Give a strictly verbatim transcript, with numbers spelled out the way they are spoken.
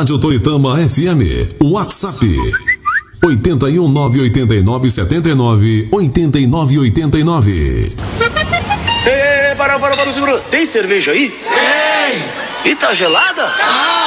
Rádio Toritama F M. WhatsApp oito um nove oito nove sete nove oito nove oito nove. Ei, para, para, para, segura. Tem cerveja aí? Tem! E tá gelada? Tá!